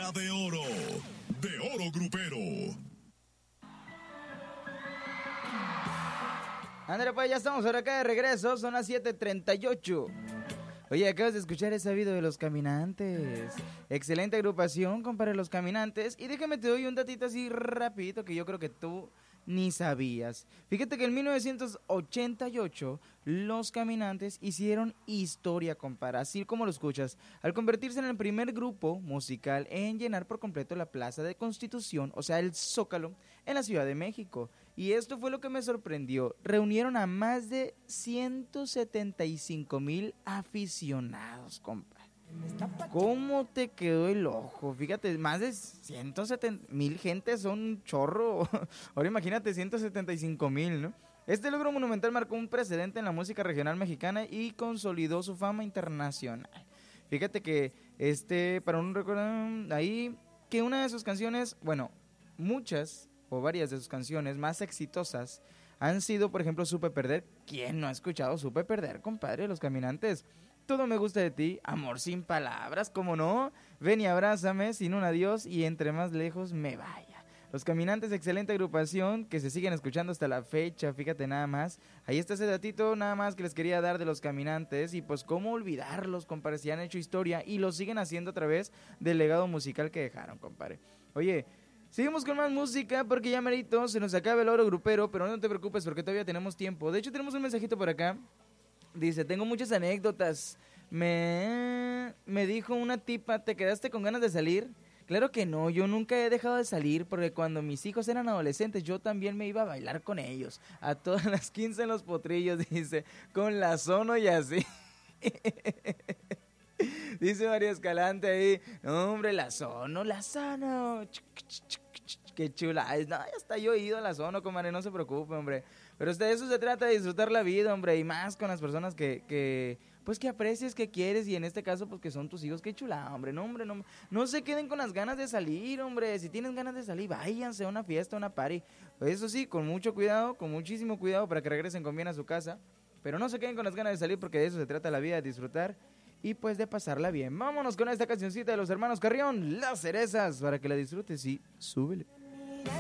La de oro grupero. André, pues ya estamos por acá de regreso, son las 7:38. Oye, acabas de escuchar ese video de Los Caminantes. Excelente agrupación, compadre, Los Caminantes. Y déjame te doy un datito así rapidito que yo creo que tú ni sabías. Fíjate que en 1988 Los Caminantes hicieron historia, compadre, así como lo escuchas, al convertirse en el primer grupo musical en llenar por completo la Plaza de Constitución, o sea, el Zócalo, en la Ciudad de México. Y esto fue lo que me sorprendió. Reunieron a más de 175,000 aficionados, compadre. ¿Cómo te quedó el ojo? Fíjate, más de 170,000 gente son un chorro. Ahora imagínate 175,000, ¿no? Este logro monumental marcó un precedente en la música regional mexicana y consolidó su fama internacional. Fíjate que para un recuerdo ahí que una de sus canciones, bueno, muchas o varias de sus canciones más exitosas han sido, por ejemplo, Supe Perder. ¿Quién no ha escuchado Supe Perder, compadre? Los Caminantes. Todo me gusta de ti, Amor sin palabras, ¿cómo no? Ven y abrázame, sin un adiós y entre más lejos me vaya. Los Caminantes, excelente agrupación que se siguen escuchando hasta la fecha, fíjate nada más. Ahí está ese datito nada más que les quería dar de Los Caminantes y pues cómo olvidarlos, compadre, si han hecho historia y lo siguen haciendo a través del legado musical que dejaron, compadre. Oye, seguimos con más música porque ya merito, se nos acaba el oro grupero, pero no te preocupes porque todavía tenemos tiempo. De hecho tenemos un mensajito por acá. Dice, tengo muchas anécdotas. Me dijo una tipa, ¿te quedaste con ganas de salir? Claro que no, yo nunca he dejado de salir porque cuando mis hijos eran adolescentes yo también me iba a bailar con ellos. A todas las 15 en los potrillos, dice, con la Zono y así. Dice María Escalante ahí, no, hombre, la Zono. Qué chula. Ay, no, ya está yo ido a la Zono, comadre, no se preocupe, hombre. Pero de eso se trata, de disfrutar la vida, hombre, y más con las personas que pues que aprecies, que quieres, y en este caso, pues que son tus hijos. Qué chula, hombre, no se queden con las ganas de salir, hombre. Si tienen ganas de salir, váyanse a una fiesta, a una party. Eso sí, con mucho cuidado, con muchísimo cuidado para que regresen con bien a su casa. Pero no se queden con las ganas de salir porque de eso se trata la vida, de disfrutar y pues de pasarla bien. Vámonos con esta cancioncita de los hermanos Carrión, Las Cerezas, para que la disfrutes y súbele.